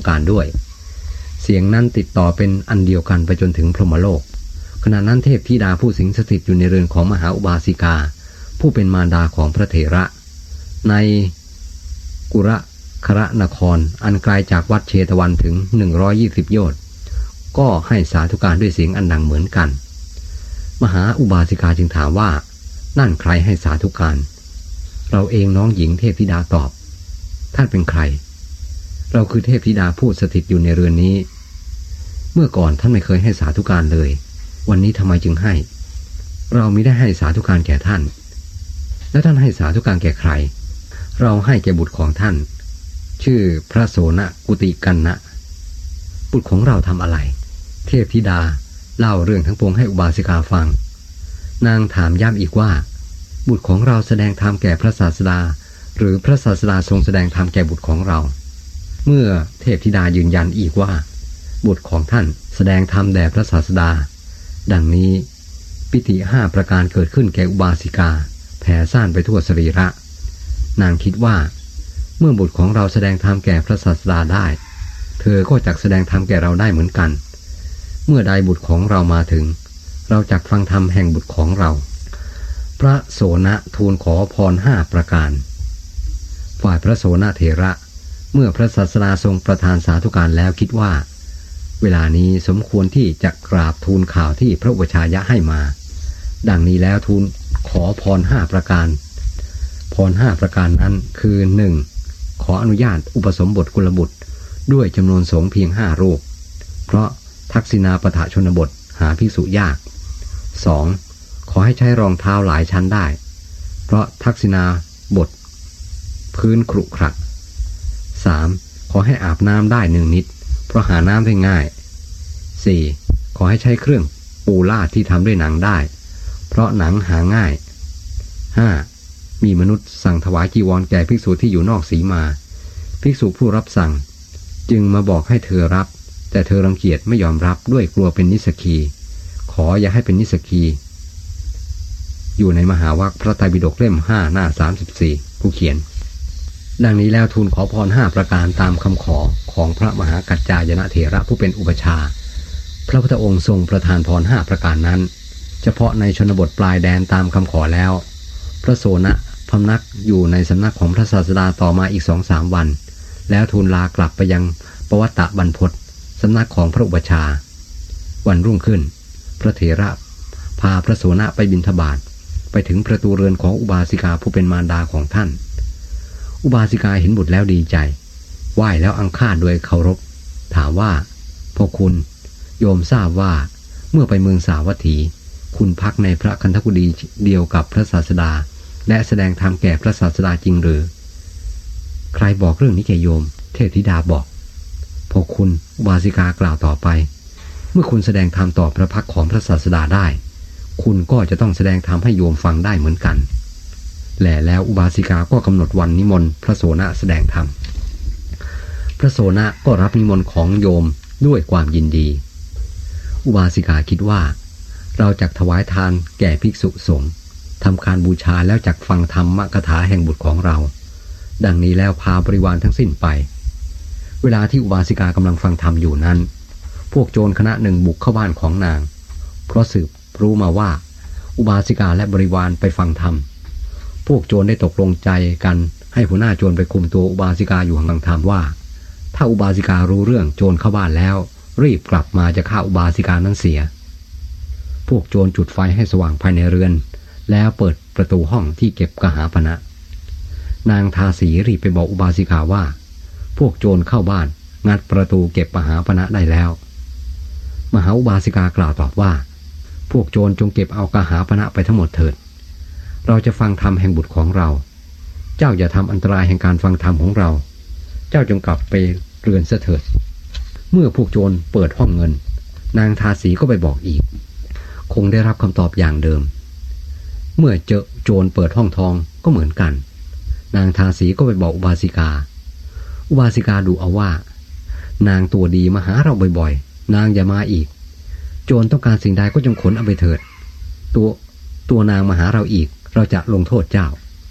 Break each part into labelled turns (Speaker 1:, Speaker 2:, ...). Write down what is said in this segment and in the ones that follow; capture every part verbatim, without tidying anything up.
Speaker 1: การด้วยเสียงนั้นติดต่อเป็นอันเดียวกันไปจนถึงพรหมโลกขณะนั้นเทพธิดาผู้สิงสถิตอยู่ในเรือนของมหาอุบาสิกาผู้เป็นมารดาของพระเถระในกุระคระนครอันไกลจากวัดเชตวันถึงหนึ่งร้อยยี่สิบโยชน์ก็ให้สาธุการด้วยเสียงอันดังเหมือนกันมหาอุบาสิกาจึงถามว่านั่นใครให้สาธุการเราเองน้องหญิงเทพธิดาตอบท่านเป็นใครเราคือเทพธิดาผู้สถิตอยู่ในเรือนนี้เมื่อก่อนท่านไม่เคยให้สาธุการเลยวันนี้ทำไมจึงให้เรามิได้ให้สาธุการแก่ท่านแล้วท่านให้สาธุการแก่ใครเราให้แก่บุตรของท่านชื่อพระโสนกุติกันนะบุตรของเราทำอะไรเทพธิดาเล่าเรื่องทั้งปวงให้อุบาสิกาฟังนางถามย้ำอีกว่าบุตรของเราแสดงธรรมแก่พระศาสดาหรือพระศาสดาทรงแสดงธรรมแก่บุตรของเราเมื่อเทพธิดายืนยันอีกว่าบุตรของท่านแสดงธรรมแด่พระศาสดาดังนี้ปิติห้าประการเกิดขึ้นแก่อุบาสิกาแผ่ซ่านไปทั่วสรีระนางคิดว่าเมื่อบุตรของเราแสดงธรรมแก่พระศาสดาได้เธอก็จักแสดงธรรมแก่เราได้เหมือนกันเมื่อใดบุตรของเรามาถึงเราจักฟังธรรมแห่งบุตรของเราพระโสนทูลขอพรห้าประการฝ่ายพระโสนเถระเมื่อพระศาสดาทรงประทานสาธุการแล้วคิดว่าเวลานี้สมควรที่จะกราบทูลข่าวที่พระอุปชายะให้มาดังนี้แล้วทูลขอพรห้าประการพรห้าประการนั้นคือหนึ่งขออนุญาตอุปสมบทกุลบุตรด้วยจำนวนสงฆ์เพียงห้ารูปเพราะทักษิณาปฐชนบทหาภิกษุยากสองขอให้ใช้รองเท้าหลายชั้นได้เพราะทักษิณาบทพื้นขรุขระสามขอให้อาบน้ำได้หนึ่งนิดเพราะหาน้ำได้ง่ายสี่ขอให้ใช้เครื่องปูลาดที่ทำด้วยหนังได้เพราะหนังหาง่ายห้ามีมนุษย์สั่งถวายจีวรแก่ภิกษุที่อยู่นอกสีมาภิกษุผู้รับสั่งจึงมาบอกให้เธอรับแต่เธอรังเกียจไม่ยอมรับด้วยกลัวเป็นนิสกีขออย่าให้เป็นนิสกีอยู่ในมหาวรรคพระไตรปิฎกเล่มห้าหน้าสามสิบสี่ผู้เขียนดังนี้แล้วทูลขอพรห้าประการตามคำขอของพระมหากัจจายนะเถระผู้เป็นอุปชาพระพุทธองค์ทรงประทานพรห้าประการนั้นเฉพาะในชนบทปลายแดนตามคำขอแล้วพระโสนพำนักอยู่ในสำนักของพระศาสดาต่อมาอีกสองสามวันแล้วทูลลากลับไปยังปวัตตบรรพตสำนักของพระอุปชาวันรุ่งขึ้นพระเถระพาพระโสนไปบิณฑบาตไปถึงประตูเรือนของอุบาสิกาผู้เป็นมารดาของท่านอุบาสิกาเห็นบุตรแล้วดีใจไหว้แล้วอังคาดโดยเคารพถามว่าพ่อคุณโยมทราบว่าเมื่อไปเมืองสาวัตถีคุณพักในพระคันธกุฎีเดียวกับพระศาสดาและแสดงธรรมแก่พระศาสดาจริงหรือใครบอกเรื่องนี้แก่โยมเทพธิดาบอกพ่อคุณอุบาสิกากล่าวต่อไปเมื่อคุณแสดงธรรมต่อพระพักของพระศาสดาได้คุณก็จะต้องแสดงธรรมให้โยมฟังได้เหมือนกันแลแล้วอุบาสิกาก็กำหนดวันนิมนต์พระโสนแสดงธรรมพระโสนก็รับนิมนต์ของโยมด้วยความยินดีอุบาสิกาคิดว่าเราจักถวายทานแก่ภิกษุสงฆ์ทำการบูชาแล้วจักฟังธรรมกถาแห่งบุตรของเราดังนี้แล้วพาบริวารทั้งสิ้นไปเวลาที่อุบาสิกากำลังฟังธรรมอยู่นั้นพวกโจรคณะหนึ่งบุกเข้าบ้านของนางเพราะสืบรู้มาว่าอุบาสิกาและบริวารไปฟังธรรมพวกโจรได้ตกลงใจกันให้หัวหน้าโจรไปคุมตัวอุบาสิกาอยู่ห่างๆธรรมว่าถ้าอุบาสิการู้เรื่องโจรเข้าบ้านแล้วรีบกลับมาจะฆ่าอุบาสิกานั้นเสียพวกโจรจุดไฟให้สว่างภายในเรือนแล้วเปิดประตูห้องที่เก็บกหาปณะนางทาสีรีบไปบอกอุบาสิกาว่าพวกโจรเข้าบ้านงัดประตูเก็บกหาปณะได้แล้วมหาอุบาสิกากล่าวตอบว่าพวกโจรจงเก็บเอากหาปณะไปทั้งหมดเถิดเราจะฟังธรรมแห่งบุตรของเราเจ้าอย่าทำอันตรายแห่งการฟังธรรมของเราเจ้าจงกลับไปเรือนเสียเถิดเมื่อพวกโจรเปิดห้องเงินนางทาสีก็ไปบอกอีกคงได้รับคำตอบอย่างเดิมเมื่อเจอโจรเปิดห้องทองก็เหมือนกันนางทาสีก็ไปบอกอุบาสิกาอุบาสิกาดูเอาว่านางตัวดีมาหาเราบ่อยๆนางอย่ามาอีกโจรต้องการสิ่งใดก็จงขนเอาไปเถิดตัวตัวนางมาหาเราอีกเราจะลงโทษ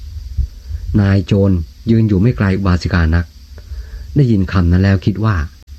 Speaker 1: เจ้านายโจรยืนอยู่ไม่ไกลอุบาสิกานักได้ยินคำนั้นแล้วคิดว่า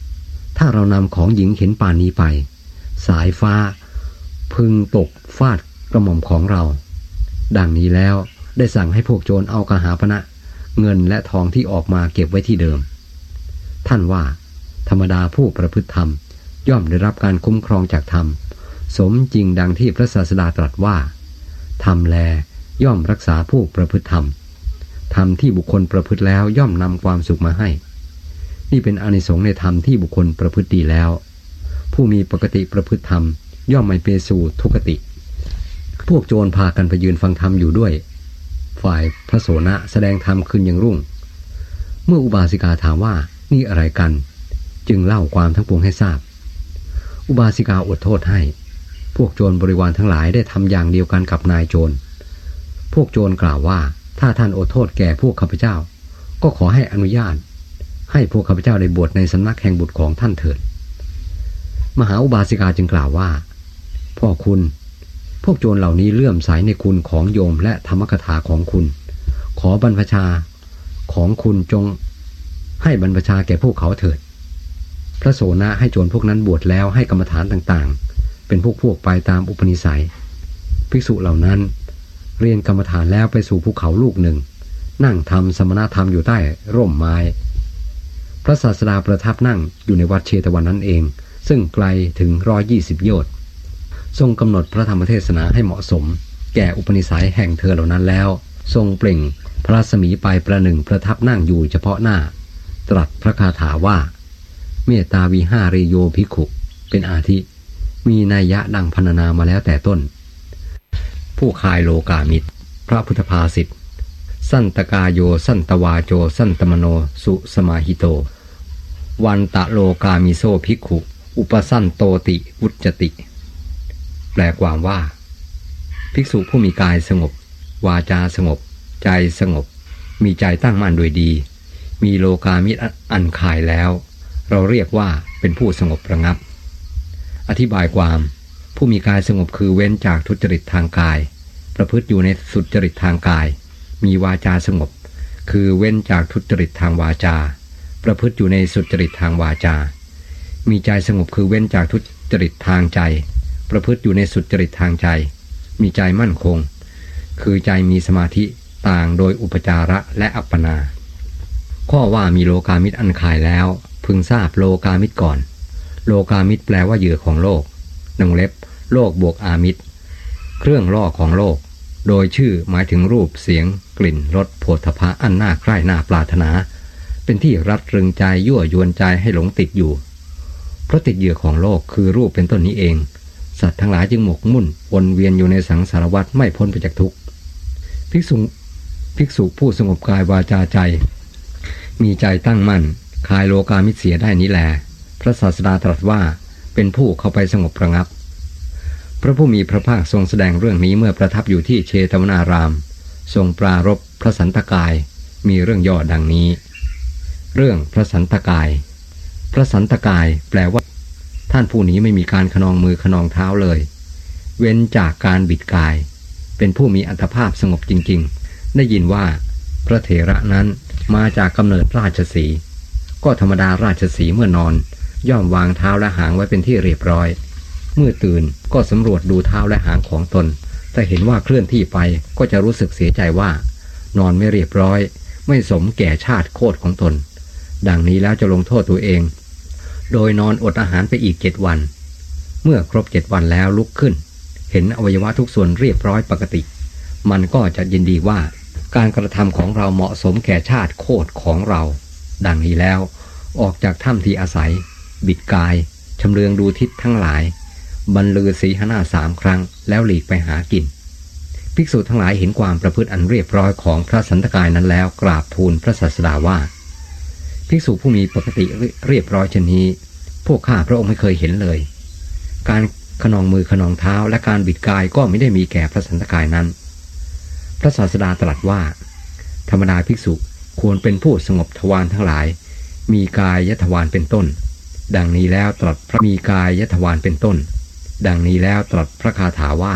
Speaker 1: ถ้าเรานำของหญิงเห็นป่านนี้ไปสายฟ้าพึงตกฟาดกระหม่อมของเราดังนี้แล้วได้สั่งให้พวกโจรเอากหาปณะเงินและทองที่ออกมาเก็บไว้ที่เดิมท่านว่าธรรมดาผู้ประพฤติธรรมย่อมได้รับการคุ้มครองจากธรรมสมจริงดังที่พระศาสดาตรัสว่าธรรมแลย่อมรักษาผู้ประพฤติธรรมธรรมที่บุคคลประพฤติแล้วย่อมนำความสุขมาให้นี่เป็นอานิสงส์ในธรรมที่บุคคลประพฤติดีแล้วผู้มีปกติประพฤติธรรมย่อมไม่ไปสู่ทุกติพวกโจรพากันไปยืนฟังธรรมอยู่ด้วยฝ่ายพระโสนะแสดงธรรมขึ้นอย่างรุ่งเมื่ออุบาสิกาถามว่านี่อะไรกันจึงเล่าความทั้งปวงให้ทราบอุบาสิกาอดโทษให้พวกโจรบริวารทั้งหลายได้ทำอย่างเดียวกันกับนายโจรพวกโจรกล่าวว่าถ้าท่านอดโทษแก่พวกข้าพเจ้าก็ขอให้อนุญาตให้พวกข้าพเจ้าได้บวชในสำนักแห่งบุตรของท่านเถิดมหาอุบาสิกาจึงกล่าวว่าพ่อคุณพวกโจรเหล่านี้เลื่อมใสในคุณของโยมและธรรมกถาของคุณขอบรรพชาของคุณจงให้บรรพชาแก่พวกเขาเถิดพระโสนะให้โจรพวกนั้นบวชแล้วให้กรรมฐานต่างๆเป็นพวกพวกไปตามอุปนิสัยภิกษุเหล่านั้นเรียนกรรมฐานแล้วไปสู่ภูเขาลูกหนึ่งนั่งทำสมณธรรมอยู่ใต้ร่มไม้พระศาสดาประทับนั่งอยู่ในวัดเชตวันนั้นเองซึ่งไกลถึงร้อยยี่สิบโยชน์ทรงกำหนดพระธรรมเทศนาให้เหมาะสมแก่อุปนิสัยแห่งเธอเหล่านั้นแล้วทรงเปล่งพระรัศมีไปประหนึ่งประทับนั่งอยู่เฉพาะหน้าตรัสพระคาถาว่าเมตตาวิหาริโยภิกขุเป็นอาทิมีนัยยะดังพรรณนามาแล้วแต่ต้นผู้คายโลกามิตรพระพุทธภาษิตสันตกาโยสันตวาโจสันตมโนสุสมาหิโตวันตะโลกามิโซภิกขุอุปสันโตติวุจติแปลความว่าภิกษุผู้มีกายสงบวาจาสงบใจสงบมีใจตั้งมั่นโดยดีมีโลกามิตรอันคายแล้วเราเรียกว่าเป็นผู้สงบระงับอธิบายความผู้มีกายสงบคือเว้นจากทุจริตทางกายประพฤติอยู่ในสุจริตทางกายมีวาจาสงบคือเว้นจากทุจริตทางวาจาประพฤติอยู่ในสุจริตทางวาจามีใจสงบคือเว้นจากทุจริตทางใจประพฤติอยู่ในสุจริตทางใจมีใจมั่นคงคือใจมีสมาธิต่างโดยอุปจาระและอัปปนาข้อว่ามีโลกามิตรอันคายแล้วพึงทราบโลกามิตรก่อนโลกามิตรแปลว่าเหยื่อของโลกหนึ่งเล็บโลกบวกอามิตรเครื่องล่อของโลกโดยชื่อหมายถึงรูปเสียงกลิ่นรสโผฏฐัพพะอันน่าใคร่น่าปรารถนาเป็นที่รัดรึงใจยั่วยวนใจให้หลงติดอยู่เพราะติดเหยื่อของโลกคือรูปเป็นต้นนี้เองสัตว์ทั้งหลายจึงหมกมุ่นวนเวียนอยู่ในสังสารวัฏไม่พ้นไปจากทุกข์ภิกษุภิกษุผู้สงบกายวาจาใจมีใจตั้งมั่นคายโลกามิตรเสียได้นี้แลพระศาสดาตรัสว่าเป็นผู้เข้าไปสงบระงับพระผู้มีพระภาคทรงแสดงเรื่องนี้เมื่อประทับอยู่ที่เชตวนารามทรงปรารภพระสันตกายมีเรื่องย่อดังนี้เรื่องพระสันตกายพระสันตกายแปลว่าท่านผู้นี้ไม่มีการขนองมือขนองเท้าเลยเว้นจากการบิดกายเป็นผู้มีอัตภาพสงบจริงๆได้ยินว่าพระเถระนั้นมาจากกำเนิดราชสีห์ก็ธรรมดาราชสีห์เมื่อนอนย่อมวางเท้าและหางไว้เป็นที่เรียบร้อยเมื่อตื่นก็สำรวจดูเท้าและหางของตนแต่เห็นว่าเคลื่อนที่ไปก็จะรู้สึกเสียใจว่านอนไม่เรียบร้อยไม่สมแก่ชาติโคตรของตนดังนี้แล้วจะลงโทษตัวเองโดยนอนอดอาหารไปอีกเจ็ดวันเมื่อครบเจ็ดวันแล้วลุกขึ้นเห็นอวัยวะทุกส่วนเรียบร้อยปกติมันก็จะยินดีว่าการกระทำของเราเหมาะสมแก่ชาติโคตรของเราดังนี้แล้วออกจากถ้ำที่อาศัยบิดกายชำเลืองดูทิศทั้งหลายบรรลือสีหน้าสามครั้งแล้วหลีกไปหากินภิกษุทั้งหลายเห็นความประพฤติอันเรียบร้อยของพระสันตกายนั้นแล้วกราบทูลพระศาสดาว่าภิกษุผู้มีปกติเรียบร้อยเช่นนี้พวกข้าพระองค์ไม่เคยเห็นเลยการขนองมือขนองเท้าและการบิดกายก็ไม่ได้มีแก่พระสันตกายนั้นพระศาสดาตรัสว่าธรรมดาภิกษุควรเป็นผู้สงบทวารทั้งหลายมีกายยทวารเป็นต้นดังนี้แล้วตรัสพระมีกายยทวารเป็นต้นดังนี้แล้วตรัสพระคาถาว่า